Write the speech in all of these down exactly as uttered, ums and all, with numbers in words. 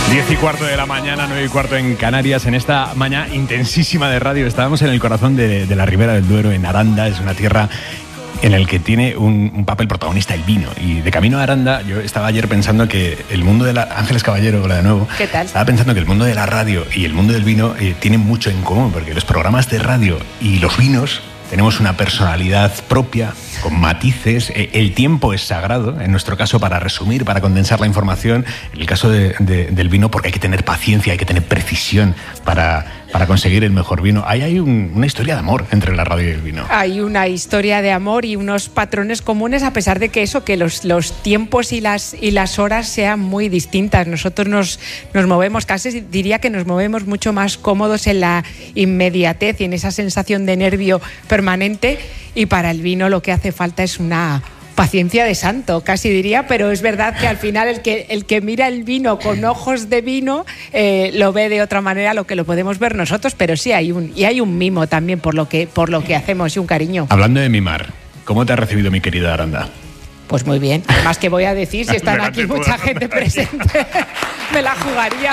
diez y cuarto de la mañana, nueve y cuarto en Canarias. En esta mañana intensísima de radio estábamos en el corazón de, de la Ribera del Duero, en Aranda. Es una tierra en el que tiene un, un papel protagonista el vino. Y de camino a Aranda, yo estaba ayer pensando que el mundo de la... Ángeles Caballero, hola de nuevo. ¿Qué tal? Estaba pensando que el mundo de la radio y el mundo del vino eh, tienen mucho en común, porque los programas de radio y los vinos tenemos una personalidad propia, con matices. El tiempo es sagrado, en nuestro caso, para resumir, para condensar la información. En el caso de, de, del vino, porque hay que tener paciencia, hay que tener precisión para, para conseguir el mejor vino. Ahí hay un, una historia de amor entre la radio y el vino. Hay una historia de amor y unos patrones comunes, a pesar de que eso, que los, los tiempos y las, y las horas sean muy distintas. Nosotros nos, nos movemos, casi diría que nos movemos mucho más cómodos en la inmediatez y en esa sensación de nervio permanente, y para el vino lo que hace falta es una paciencia de santo, casi diría, pero es verdad que al final el que, el que mira el vino con ojos de vino eh, lo ve de otra manera a lo que lo podemos ver nosotros, pero sí hay un, y hay un mimo también por lo que, por lo que hacemos y un cariño. Hablando de mimar, ¿cómo te ha recibido mi querida Aranda? Pues muy bien, además que voy a decir, si están aquí mucha gente presente, me la jugaría.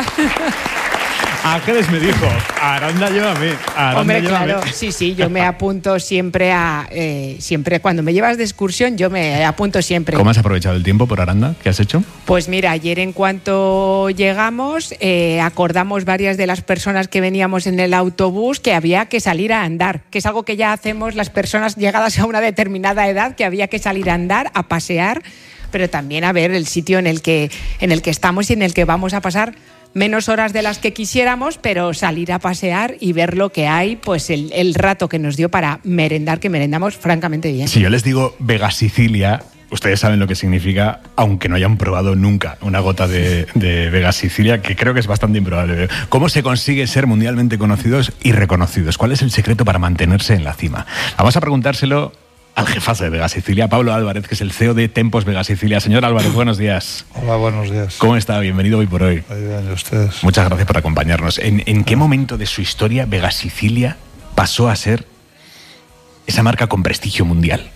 Ángeles me dijo, Aranda llévame, Aranda Hombre, llévame. claro, sí, sí, yo me apunto siempre a... Eh, siempre cuando me llevas de excursión, yo me apunto siempre. ¿Cómo has aprovechado el tiempo por Aranda? ¿Qué has hecho? Pues mira, ayer en cuanto llegamos, eh, acordamos varias de las personas que veníamos en el autobús que había que salir a andar, que es algo que ya hacemos las personas llegadas a una determinada edad, que había que salir a andar, a pasear, pero también a ver el sitio en el que, en el que estamos y en el que vamos a pasar menos horas de las que quisiéramos, pero salir a pasear y ver lo que hay, pues el, el rato que nos dio para merendar, que merendamos francamente bien. Si yo les digo Vega Sicilia, ustedes saben lo que significa, aunque no hayan probado nunca una gota de, de Vega Sicilia, que creo que es bastante improbable. ¿Cómo se consigue ser mundialmente conocidos y reconocidos? ¿Cuál es el secreto para mantenerse en la cima? Vamos a preguntárselo al jefazo de Vega Sicilia, Pablo Álvarez, que es el C E O de Tempos Vega Sicilia. Señor Álvarez, buenos días. Hola, buenos días. ¿Cómo está? Bienvenido hoy por hoy. Muy bien, ¿y ustedes? Muchas gracias por acompañarnos. ¿En, en qué momento de su historia Vega Sicilia pasó a ser esa marca con prestigio mundial?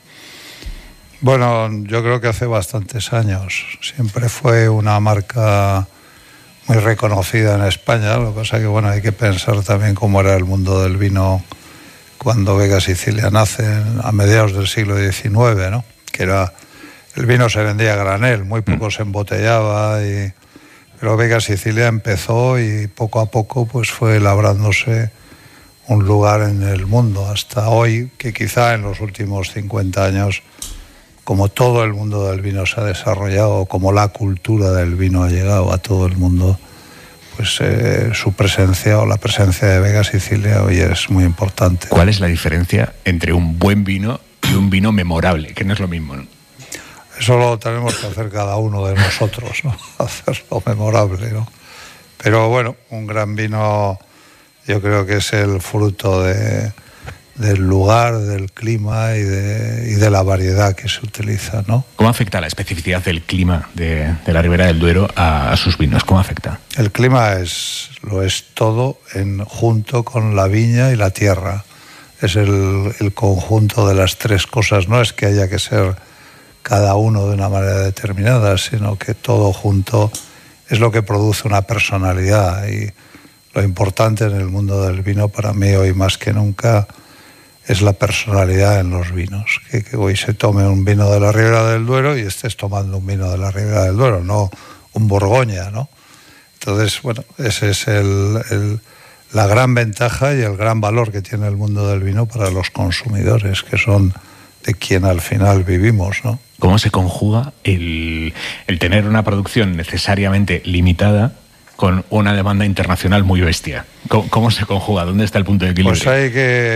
Bueno, yo creo que hace bastantes años. Siempre fue una marca muy reconocida en España. Lo que pasa es que, bueno, hay que pensar también cómo era el mundo del vino cuando Vega Sicilia nace a mediados del siglo diecinueve, ¿no? Que era, el vino se vendía a granel, muy poco se embotellaba, y, pero Vega Sicilia empezó y poco a poco pues fue labrándose un lugar en el mundo hasta hoy, que quizá en los últimos cincuenta años, como todo el mundo del vino se ha desarrollado, como la cultura del vino ha llegado a todo el mundo, pues eh, su presencia o la presencia de Vega Sicilia hoy es muy importante. ¿Cuál es la diferencia entre un buen vino y un vino memorable? Que no es lo mismo, ¿no? Eso lo tenemos que hacer cada uno de nosotros, ¿no? Hacerlo memorable, ¿no? Pero bueno, un gran vino yo creo que es el fruto de, del lugar, del clima y de, y de la variedad que se utiliza, ¿no? ¿Cómo afecta la especificidad del clima de, de la Ribera del Duero a, a sus vinos? ¿Cómo afecta? El clima es, lo es todo en, junto con la viña y la tierra. Es el, el conjunto de las tres cosas. No es que haya que ser cada uno de una manera determinada, sino que todo junto es lo que produce una personalidad. Y lo importante en el mundo del vino, para mí hoy más que nunca, es la personalidad en los vinos. Que, que hoy se tome un vino de la Ribera del Duero y estés tomando un vino de la Ribera del Duero, no un Borgoña, ¿no? Entonces, bueno, ese es el, el, la gran ventaja y el gran valor que tiene el mundo del vino para los consumidores, que son de quien al final vivimos, ¿no? ¿Cómo se conjuga el, el tener una producción necesariamente limitada con una demanda internacional muy bestia? ¿Cómo, cómo se conjuga? ¿Dónde está el punto de equilibrio? Pues hay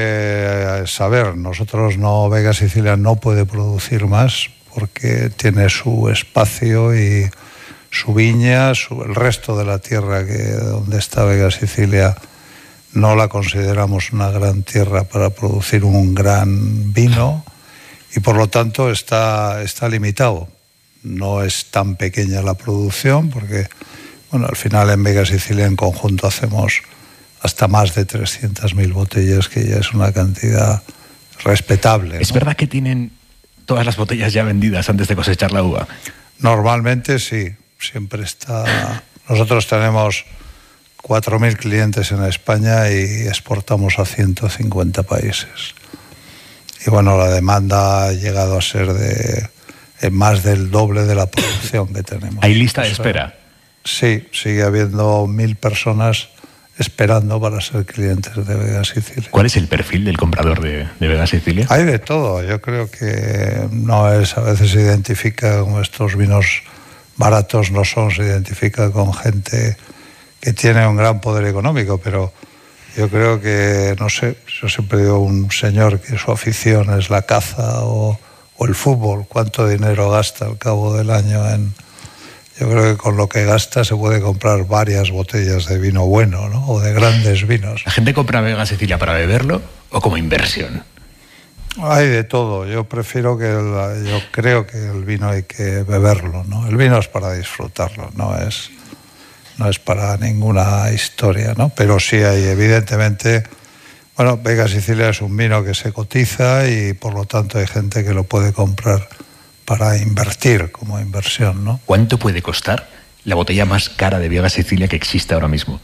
que saber. Nosotros no, Vega Sicilia no puede producir más porque tiene su espacio y su viña, su, el resto de la tierra que donde está Vega Sicilia no la consideramos una gran tierra para producir un gran vino y por lo tanto está, está limitado. No es tan pequeña la producción porque, bueno, al final en Vega Sicilia en conjunto hacemos hasta más de trescientas mil botellas, que ya es una cantidad respetable, ¿no? ¿Es verdad que tienen todas las botellas ya vendidas antes de cosechar la uva? Normalmente sí, siempre está Nosotros tenemos cuatro mil clientes en España y exportamos a ciento cincuenta países. Y bueno, la demanda ha llegado a ser de eh, más del doble de la producción que tenemos. ¿Hay lista de o sea, espera? Sí, sigue habiendo mil personas esperando para ser clientes de Vega Sicilia. ¿Cuál es el perfil del comprador de, de Vega Sicilia? Hay de todo. Yo creo que no es, a veces se identifica con estos vinos baratos, no son, se identifica con gente que tiene un gran poder económico, pero yo creo que, no sé, yo siempre digo un señor que su afición es la caza o, o el fútbol, cuánto dinero gasta al cabo del año en... Yo creo que con lo que gasta se puede comprar varias botellas de vino bueno, ¿no? O de grandes vinos. ¿La gente compra Vega Sicilia para beberlo o como inversión? Hay de todo. Yo prefiero que el, yo creo que el vino hay que beberlo, ¿no? El vino es para disfrutarlo, no es no es para ninguna historia, ¿no? Pero sí hay, evidentemente, bueno, Vega Sicilia es un vino que se cotiza y por lo tanto hay gente que lo puede comprar para invertir como inversión, ¿no? ¿Cuánto puede costar la botella más cara de Vega Sicilia que existe ahora mismo?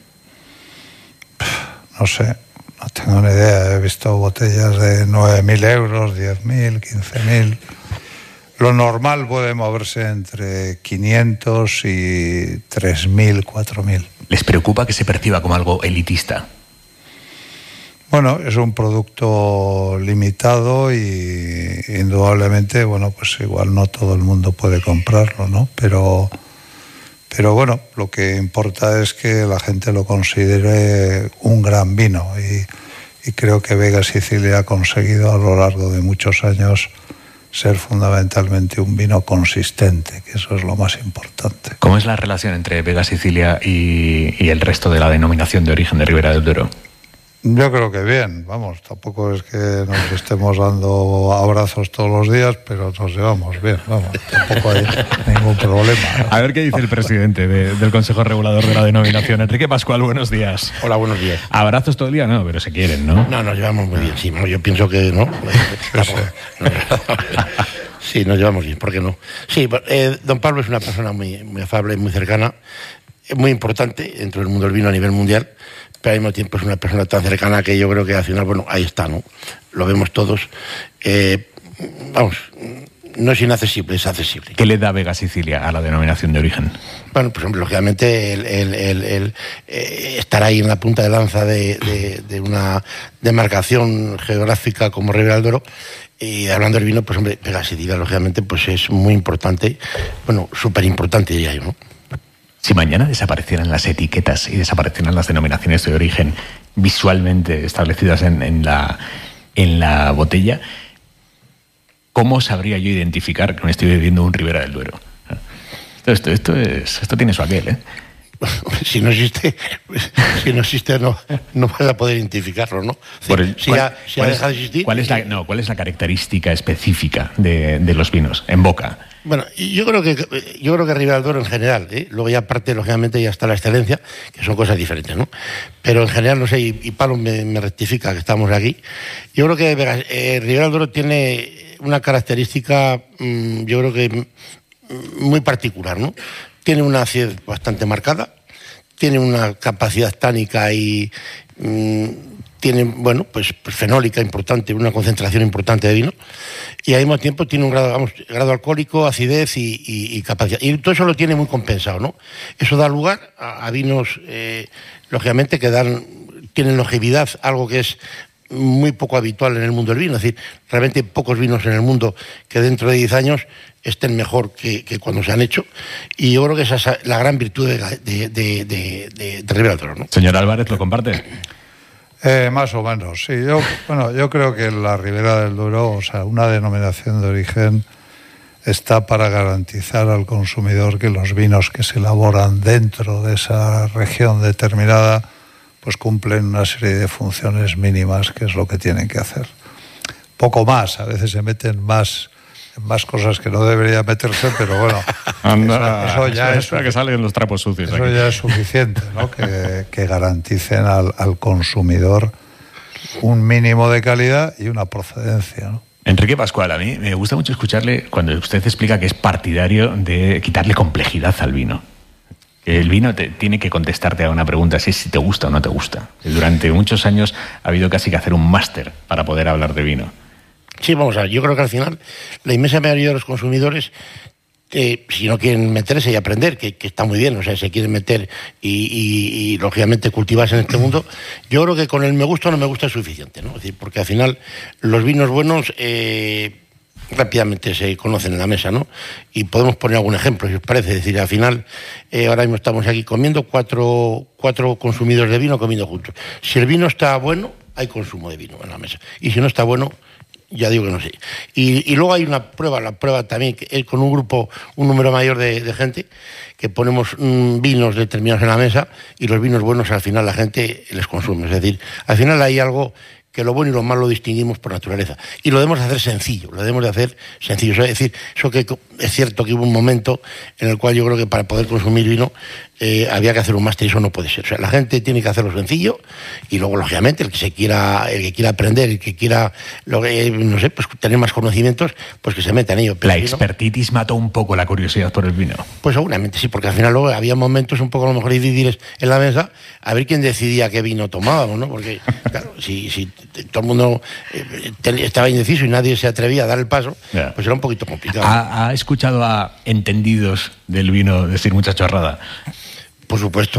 No sé, no tengo ni idea. He visto botellas de nueve mil euros, diez mil, quince mil. Lo normal puede moverse entre quinientos y tres mil, cuatro mil. ¿Les preocupa que se perciba como algo elitista? Bueno, es un producto limitado y indudablemente, bueno, pues igual no todo el mundo puede comprarlo, ¿no? Pero, pero bueno, lo que importa es que la gente lo considere un gran vino y, y creo que Vega Sicilia ha conseguido a lo largo de muchos años ser fundamentalmente un vino consistente, que eso es lo más importante. ¿Cómo es la relación entre Vega Sicilia y, y el resto de la denominación de origen de Ribera del Duero? Yo creo que bien, vamos, tampoco es que nos estemos dando abrazos todos los días, pero nos llevamos bien, vamos, tampoco hay ningún problema, ¿no? A ver qué dice el presidente de, del Consejo Regulador de la denominación. Enrique Pascual, buenos días. Hola, buenos días. Abrazos todo el día, no, pero se quieren, ¿no? No, nos llevamos muy bien, sí, yo pienso que no. Sí, nos llevamos bien, ¿por qué no? Sí, eh, don Pablo es una persona muy, muy afable, muy cercana, muy importante dentro del mundo del vino a nivel mundial, pero al mismo tiempo es una persona tan cercana que yo creo que al final, bueno, ahí está, ¿no? Lo vemos todos. Eh, vamos, no es inaccesible, es accesible. ¿Qué le da Vega Sicilia a la denominación de origen? Bueno, pues lógicamente el, el, el, el eh, estar ahí en la punta de lanza de, de, de una demarcación geográfica como Ribera del Duero. Y hablando del vino, pues hombre, Vega Sicilia, lógicamente, pues es muy importante, bueno, súper importante diría yo, ¿no? Si mañana desaparecieran las etiquetas y desaparecieran las denominaciones de origen visualmente establecidas en, en, la, en la botella, ¿cómo sabría yo identificar que me estoy bebiendo un Ribera del Duero? Esto, esto, esto, es, esto tiene su aquel, ¿eh? Si no existe, si no existe, no, no vas a poder identificarlo, ¿no? Por el, si ¿cuál, ha, si ha dejado de existir. ¿Cuál es la, no, ¿cuál es la característica específica de, de los vinos en boca? Bueno, yo creo que yo creo que Ribera del Duero en general, ¿eh? Luego ya aparte, lógicamente, ya está la excelencia, que son cosas diferentes, ¿no? Pero en general, no sé, y, y Pablo me, me rectifica que estamos aquí. Yo creo que eh, Ribera del Duero tiene una característica, mmm, yo creo que muy particular, ¿no? Tiene una acidez bastante marcada, tiene una capacidad tánica y mmm, tiene, bueno, pues, pues fenólica importante, una concentración importante de vino, y al mismo tiempo tiene un grado, vamos, grado alcohólico, acidez y, y, y capacidad. Y todo eso lo tiene muy compensado, ¿no? Eso da lugar a, a vinos, eh, lógicamente, que dan, tienen longevidad, algo que es muy poco habitual en el mundo del vino. Es decir, realmente hay pocos vinos en el mundo que dentro de diez años estén mejor que, que cuando se han hecho, y yo creo que esa es la gran virtud de, de, de, de, de, de Ribera del Duero, ¿no? Señor Álvarez, ¿lo comparte? Eh, más o menos, sí. Yo, bueno, yo creo que la Ribera del Duero, o sea, una denominación de origen, está para garantizar al consumidor que los vinos que se elaboran dentro de esa región determinada pues cumplen una serie de funciones mínimas, que es lo que tienen que hacer. Poco más, a veces se meten más más cosas que no debería meterse, pero bueno, Anda, eso, eso ya es, que salen los trapos sucios. Eso aquí. ya es suficiente, ¿no? que, que garanticen al, al consumidor un mínimo de calidad y una procedencia, ¿no? Enrique Pascual, a mí me gusta mucho escucharle cuando usted explica que es partidario de quitarle complejidad al vino. El vino te, tiene que contestarte a una pregunta, si es si te gusta o no te gusta. Durante muchos años ha habido casi que hacer un máster para poder hablar de vino. Sí, vamos a ver, yo creo que al final la inmensa mayoría de los consumidores, eh, si no quieren meterse y aprender, que, que está muy bien, o sea, se quieren meter y, y, y lógicamente cultivarse en este mundo, yo creo que con el me gusta o no me gusta es suficiente, ¿no? Es decir, porque al final los vinos buenos... Eh, rápidamente se conocen en la mesa, ¿no? Y podemos poner algún ejemplo, si os parece. Es decir, al final, eh, ahora mismo estamos aquí comiendo, cuatro, cuatro consumidores de vino comiendo juntos. Si el vino está bueno, hay consumo de vino en la mesa. Y si no está bueno, ya digo que no sé. Y, y luego hay una prueba, la prueba también, que es con un grupo, un número mayor de, de gente, que ponemos mm, vinos determinados en la mesa y los vinos buenos al final la gente les consume. Es decir, al final hay algo... que lo bueno y lo malo lo distinguimos por naturaleza. Y lo debemos de hacer sencillo, lo debemos de hacer sencillo. O sea, es decir, eso que es cierto que hubo un momento en el cual yo creo que para poder consumir vino eh, había que hacer un máster y eso no puede ser. O sea, la gente tiene que hacerlo sencillo y luego, lógicamente, el que se quiera, el que quiera aprender, el que quiera, lo que, no sé, pues tener más conocimientos, pues que se meta en ello. Pero la expertitis ¿no? mató un poco la curiosidad por el vino. Pues seguramente sí, porque al final luego había momentos un poco a lo mejor difíciles en la mesa, a ver quién decidía qué vino tomábamos, ¿no? Porque, claro, si, si todo el mundo eh, estaba indeciso y nadie se atrevía a dar el paso, yeah. pues era un poquito complicado. ¿Ha, ha escuchado a entendidos del vino decir mucha chorrada? Por supuesto.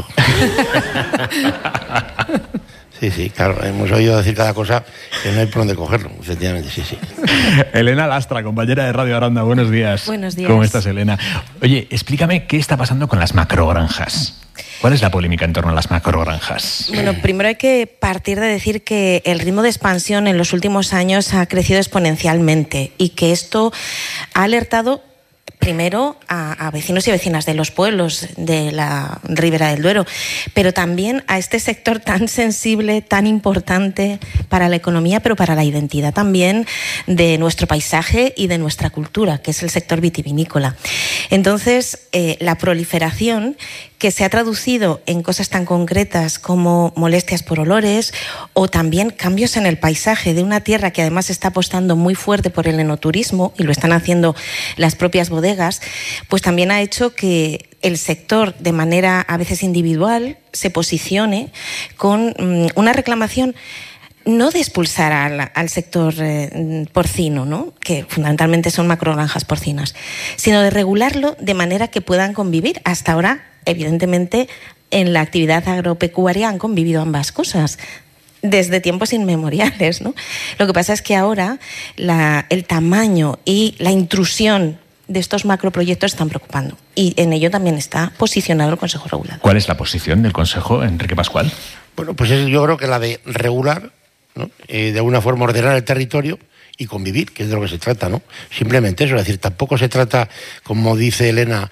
Sí, sí, claro, hemos oído decir cada cosa que no hay por dónde cogerlo, efectivamente, sí, sí. Elena Lastra, compañera de Radio Aranda, buenos días. Buenos días. ¿Cómo estás, Elena? Oye, explícame qué está pasando con las macrogranjas. ¿Cuál es la polémica en torno a las macrogranjas? Bueno, primero hay que partir de decir que el ritmo de expansión en los últimos años ha crecido exponencialmente y que esto ha alertado primero a, a vecinos y vecinas de los pueblos de la Ribera del Duero, pero también a este sector tan sensible, tan importante para la economía, pero para la identidad también de nuestro paisaje y de nuestra cultura, que es el sector vitivinícola. Entonces, eh, la proliferación que se ha traducido en cosas tan concretas como molestias por olores o también cambios en el paisaje de una tierra que además está apostando muy fuerte por el enoturismo, y lo están haciendo las propias bodegas, pues también ha hecho que el sector, de manera a veces individual, se posicione con um, una reclamación no de expulsar al, al sector eh, porcino, ¿no? Que fundamentalmente son macrogranjas porcinas, sino de regularlo de manera que puedan convivir. Hasta ahora, evidentemente, en la actividad agropecuaria han convivido ambas cosas desde tiempos inmemoriales, ¿no? Lo que pasa es que ahora la, el tamaño y la intrusión de estos macroproyectos están preocupando, y en ello también está posicionado el Consejo Regulador. ¿Cuál es la posición del Consejo, Enrique Pascual? Bueno, pues es, yo creo que la de regular, ¿no? Eh, de alguna forma ordenar el territorio y convivir, que es de lo que se trata, ¿no? Simplemente eso, es decir, tampoco se trata, como dice Elena,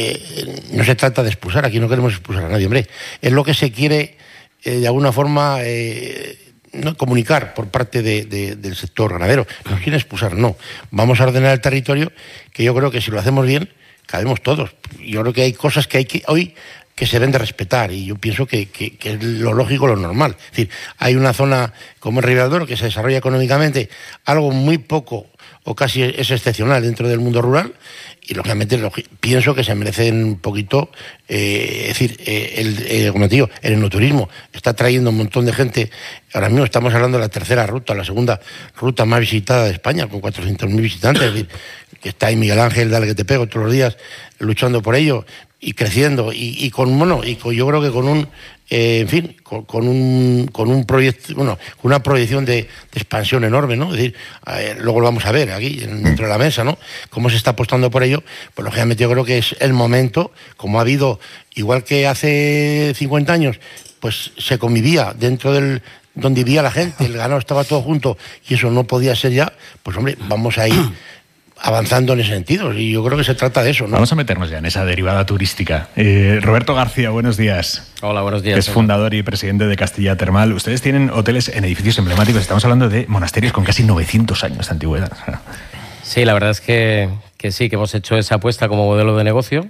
eh, no se trata de expulsar, aquí no queremos expulsar a nadie, hombre, es lo que se quiere eh, de alguna forma eh, no comunicar por parte de, de, del sector ganadero. No quiere expulsar, no. Vamos a ordenar el territorio, que yo creo que si lo hacemos bien, cabemos todos. Yo creo que hay cosas que hay que hoy que se deben de respetar, y yo pienso que, que, que es lo lógico, lo normal. Es decir, hay una zona como el Ribera del Duero que se desarrolla económicamente algo muy poco o casi es excepcional dentro del mundo rural, y lógicamente pienso que se merecen un poquito, eh, es decir, eh, el, eh, como te digo, el enoturismo está trayendo un montón de gente. Ahora mismo estamos hablando de la tercera ruta, la segunda ruta más visitada de España, con cuatrocientos mil visitantes, es decir, que está ahí Miguel Ángel, dale que te pego, todos los días luchando por ello y creciendo, y, y con, bueno, y con, yo creo que con un, eh, en fin, con, con un con un proyecto, bueno, con una proyección de, de expansión enorme, ¿no? Es decir, eh, luego lo vamos a ver aquí, dentro de la mesa, ¿no? Cómo se está apostando por ello, pues lógicamente yo creo que es el momento, como ha habido, igual que hace cincuenta años, pues se convivía dentro del donde vivía la gente, el ganado estaba todo junto, y eso no podía ser ya, pues hombre, vamos a ir avanzando en ese sentido, y yo creo que se trata de eso, ¿no? Vamos a meternos ya en esa derivada turística. Eh, Roberto García, buenos días. Hola, buenos días. Es fundador y presidente de Castilla Termal. Ustedes tienen hoteles en edificios emblemáticos. Estamos hablando de monasterios con casi novecientos años de antigüedad. Sí, la verdad es que, que sí, que hemos hecho esa apuesta como modelo de negocio,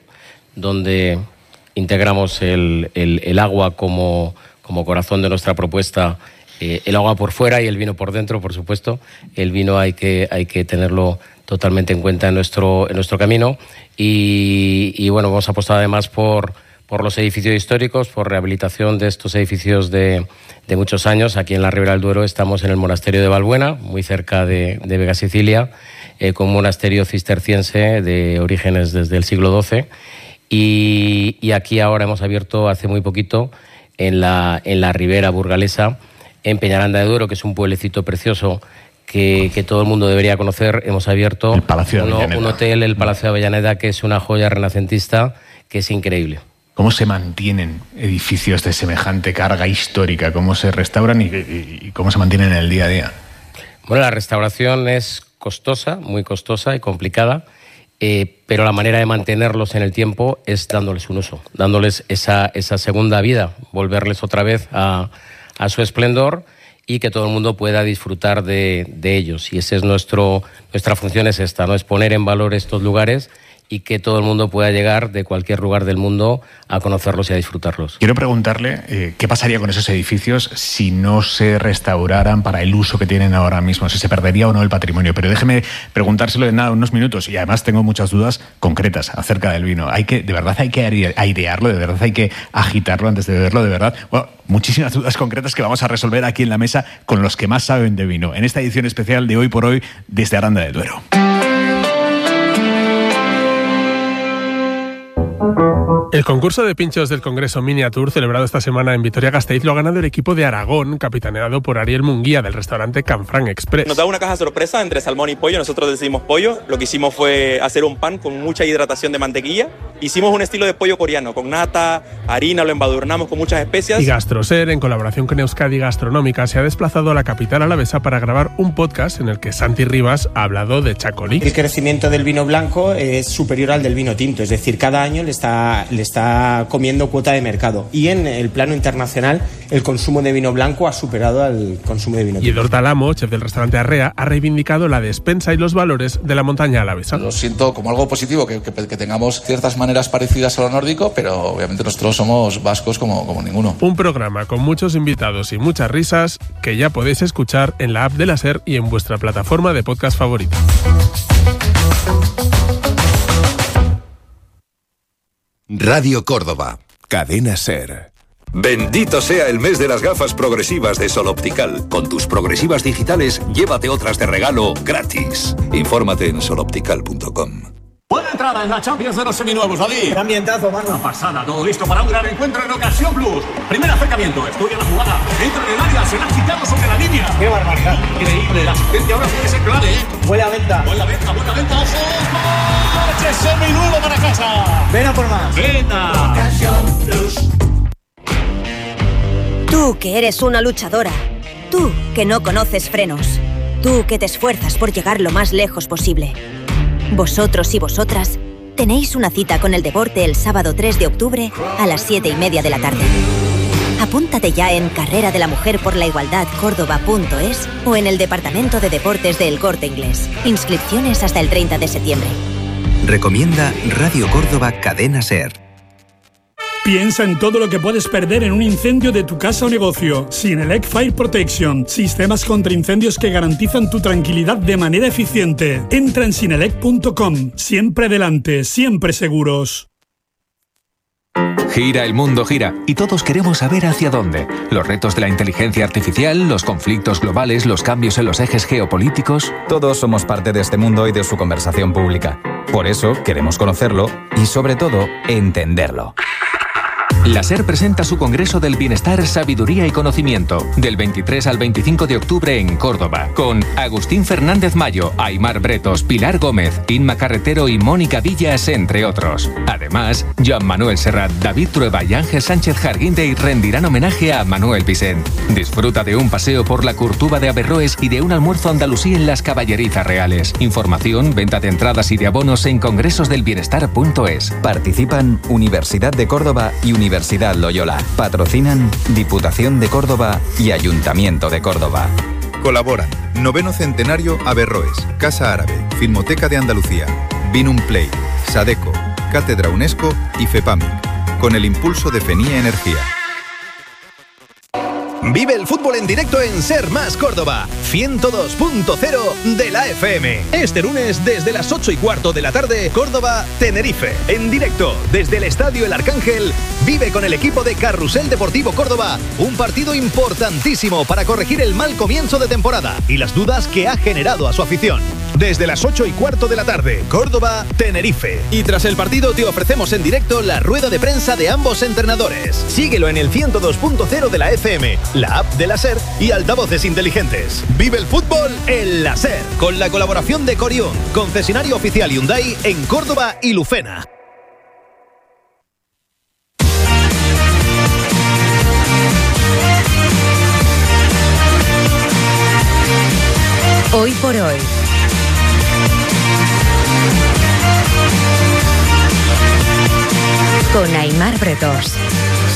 donde integramos el, el, el agua como, como corazón de nuestra propuesta, eh, el agua por fuera y el vino por dentro, por supuesto. El vino hay que, hay que tenerlo totalmente en cuenta en nuestro, en nuestro camino, y, y bueno, hemos apostado además por, por los edificios históricos, por rehabilitación de estos edificios de, de muchos años. Aquí en la Ribera del Duero estamos en el monasterio de Valbuena, muy cerca de, de Vega Sicilia, eh, con un monasterio cisterciense de orígenes desde el siglo doce. Y, y aquí ahora hemos abierto hace muy poquito en la, en la Ribera burgalesa, en Peñaranda de Duero, que es un pueblecito precioso que, que todo el mundo debería conocer. Hemos abierto el Palacio de uno, Avellaneda. un hotel, el Palacio de Avellaneda, que es una joya renacentista que es increíble. ¿Cómo se mantienen edificios de semejante carga histórica? ¿Cómo se restauran y, y, y cómo se mantienen en el día a día? Bueno, la restauración es costosa, muy costosa y complicada, eh, pero la manera de mantenerlos en el tiempo es dándoles un uso, dándoles esa, esa segunda vida, volverles otra vez a, a su esplendor y que todo el mundo pueda disfrutar de, de ellos. Y esa es nuestro, nuestra función, es esta, ¿no? Es poner en valor estos lugares y que todo el mundo pueda llegar de cualquier lugar del mundo a conocerlos y a disfrutarlos. Quiero preguntarle eh, qué pasaría con esos edificios si no se restauraran para el uso que tienen ahora mismo, si se perdería o no el patrimonio. Pero déjeme preguntárselo en nada, unos minutos, y además tengo muchas dudas concretas acerca del vino. Hay que, de verdad hay que airearlo, de verdad hay que agitarlo antes de beberlo, de verdad. Bueno, muchísimas dudas concretas que vamos a resolver aquí en la mesa con los que más saben de vino, en esta edición especial de Hoy por Hoy desde Aranda de Duero. El concurso de pinchos del Congreso Miniatur, celebrado esta semana en Vitoria-Gasteiz, lo ha ganado el equipo de Aragón, capitaneado por Ariel Munguía, del restaurante Canfranc Express. Nos da una caja sorpresa entre salmón y pollo. Nosotros decidimos pollo. Lo que hicimos fue hacer un pan con mucha hidratación de mantequilla. Hicimos un estilo de pollo coreano, con nata, harina, lo embadurnamos con muchas especias. Y Gastroser, en colaboración con Euskadi Gastronómica, se ha desplazado a la capital alavesa para grabar un podcast en el que Santi Rivas ha hablado de Chacolí. El crecimiento del vino blanco es superior al del vino tinto, es decir, cada año le está, le está comiendo cuota de mercado. Y en el plano internacional, el consumo de vino blanco ha superado al consumo de vino tinto. Y Eduard Talamo, chef del restaurante Arrea, ha reivindicado la despensa y los valores de la montaña alavesa. Lo siento como algo positivo, que, que, que tengamos ciertas maneras parecidas a lo nórdico, pero obviamente nosotros somos vascos como, como ninguno. Un programa con muchos invitados y muchas risas que ya podéis escuchar en la app de la SER y en vuestra plataforma de podcast favorita. Radio Córdoba, Cadena SER. Bendito sea el mes de las gafas progresivas de Sol Optical. Con tus progresivas digitales, llévate otras de regalo gratis. Infórmate en sol optical punto com. Buena entrada en la Champions de los seminuevos, David. Qué ambientazo, mano. Una pasada, todo listo para un gran encuentro en Ocasión Plus. Primer acercamiento, estudia la jugada, entra en el área, se la ha quitado sobre la línea. Qué barbaridad. Increíble, la asistencia ahora puede ser clave, ¿eh? Huele a venta. Buena venta, buena venta, ojo. ¡Coche seminuevo para casa! Ven a por más. Venta. Ocasión Plus. Tú que eres una luchadora. Tú que no conoces frenos. Tú que te esfuerzas por llegar lo más lejos posible. Vosotros y vosotras tenéis una cita con el deporte el sábado tres de octubre a las siete y media de la tarde. Apúntate ya en carrera de la mujer por la igualdad córdoba punto es o en el Departamento de Deportes de El Corte Inglés. Inscripciones hasta el treinta de septiembre. Recomienda Radio Córdoba Cadena SER. Piensa en todo lo que puedes perder en un incendio de tu casa o negocio. Sinelec Fire Protection. Sistemas contra incendios que garantizan tu tranquilidad de manera eficiente. Entra en sinelec punto com. Siempre adelante, siempre seguros. Gira el mundo, gira, y todos queremos saber hacia dónde. Los retos de la inteligencia artificial, los conflictos globales, los cambios en los ejes geopolíticos. Todos somos parte de este mundo y de su conversación pública. Por eso queremos conocerlo y, sobre todo, entenderlo. La SER presenta su Congreso del Bienestar, Sabiduría y Conocimiento, del veintitrés al veinticinco de octubre en Córdoba, con Agustín Fernández Mayo, Aymar Bretos, Pilar Gómez, Inma Carretero y Mónica Villas, entre otros. Además, Joan Manuel Serrat, David Trueba y Ángel Sánchez Jarguindey rendirán homenaje a Manuel Vicent. Disfruta de un paseo por la Curtuba de Averroes y de un almuerzo andalusí en las Caballerizas Reales. Información, venta de entradas y de abonos en congresos del bienestar punto es. Participan Universidad de Córdoba y Universidad Loyola. Patrocinan Diputación de Córdoba y Ayuntamiento de Córdoba. Colaboran Noveno Centenario Averroes, Casa Árabe, Filmoteca de Andalucía, Vinum Play, Sadeco, Cátedra UNESCO y FEPAMIC, con el impulso de FENIA Energía. Vive el fútbol en directo en Ser Más Córdoba, ciento dos punto cero de la F M. Este lunes, desde las ocho y cuarto de la tarde, Córdoba-Tenerife. En directo, desde el Estadio El Arcángel, vive con el equipo de Carrusel Deportivo Córdoba un partido importantísimo para corregir el mal comienzo de temporada y las dudas que ha generado a su afición. Desde las ocho y cuarto de la tarde, Córdoba-Tenerife. Y tras el partido te ofrecemos en directo la rueda de prensa de ambos entrenadores. Síguelo en el ciento dos punto cero de la F M, la app de la SER y altavoces inteligentes. Vive el fútbol en la SER, con la colaboración de Corión, concesionario oficial Hyundai en Córdoba y Lucena. Hoy por hoy. Con Aimar Bretos.